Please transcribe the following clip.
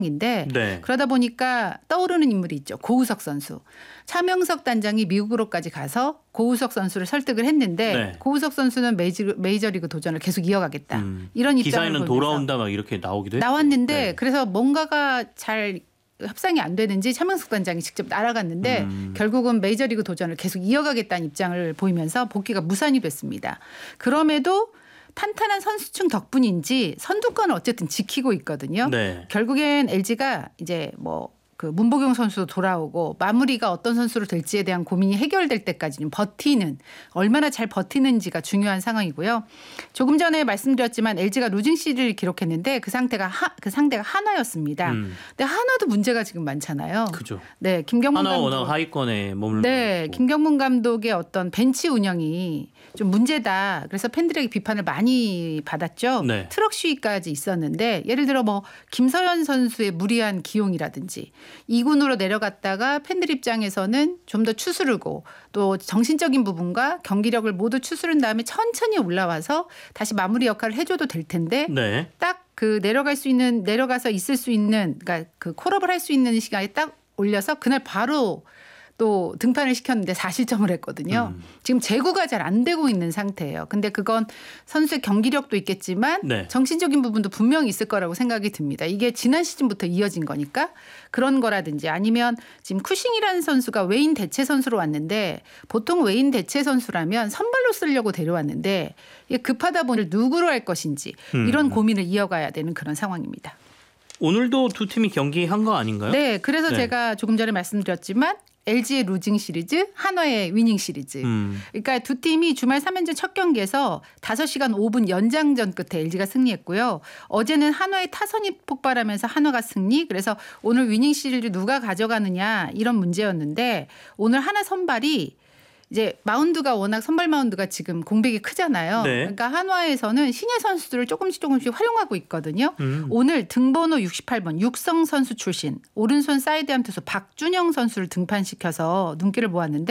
인데 네. 그러다 보니까 떠오르는 인물이 있죠. 고우석 선수. 차명석 단장이 미국으로까지 가서 고우석 선수를 설득을 했는데 네. 고우석 선수는 메이저리그 도전을 계속 이어가겠다. 이런 입장을 기사에는 보이면서 돌아온다 막 이렇게 나오기도 했어요. 나왔는데 네. 그래서 뭔가가 잘 협상이 안 되는지 차명석 단장이 직접 날아갔는데 결국은 메이저리그 도전을 계속 이어가겠다는 입장을 보이면서 복귀가 무산이 됐습니다. 그럼에도 탄탄한 선수층 덕분인지 선두권을 어쨌든 지키고 있거든요. 네. 결국엔 LG가 이제 그 문보경 선수도 돌아오고 마무리가 어떤 선수로 될지에 대한 고민이 해결될 때까지는 버티는 얼마나 잘 버티는지가 중요한 상황이고요. 조금 전에 말씀드렸지만 LG가 루징 시리즈를 기록했는데 그 상대가 한화였습니다. 근데 한화도 문제가 지금 많잖아요. 그죠. 네, 김경문 하나 감독. 워낙 하위권에 머물고 네, 있고. 김경문 감독의 어떤 벤치 운영이 좀 문제다. 그래서 팬들에게 비판을 많이 받았죠. 네. 트럭 시위까지 있었는데 예를 들어 김서현 선수의 무리한 기용이라든지 2군으로 내려갔다가 팬들 입장에서는 좀 더 추스르고 또 정신적인 부분과 경기력을 모두 추스른 다음에 천천히 올라와서 다시 마무리 역할을 해줘도 될 텐데 네. 딱 내려가서 있을 수 있는 그러니까 그 콜업을 할 수 있는 시간에 딱 올려서 그날 바로 또 등판을 시켰는데 4실점을 했거든요. 지금 제구가 잘 안 되고 있는 상태예요. 근데 그건 선수의 경기력도 있겠지만 네. 정신적인 부분도 분명히 있을 거라고 생각이 듭니다. 이게 지난 시즌부터 이어진 거니까 그런 거라든지 아니면 지금 쿠싱이라는 선수가 외인 대체 선수로 왔는데 보통 외인 대체 선수라면 선발로 쓰려고 데려왔는데 이게 급하다 보니 누구로 할 것인지 이런 고민을 이어가야 되는 그런 상황입니다. 오늘도 두 팀이 경기한 거 아닌가요? 네. 그래서 네. 제가 조금 전에 말씀드렸지만 LG의 루징 시리즈, 한화의 위닝 시리즈. 그러니까 두 팀이 주말 3연전 첫 경기에서 5시간 5분 연장전 끝에 LG가 승리했고요. 어제는 한화의 타선이 폭발하면서 한화가 승리. 그래서 오늘 위닝 시리즈 누가 가져가느냐 이런 문제였는데 오늘 한화 선발이 이제 마운드가 워낙 선발 마운드가 지금 공백이 크잖아요. 네. 그러니까 한화에서는 신예 선수들을 조금씩 활용하고 있거든요. 오늘 등번호 68번 육성 선수 출신 오른손 사이드암 투수 박준영 선수를 등판시켜서 눈길을 모았는데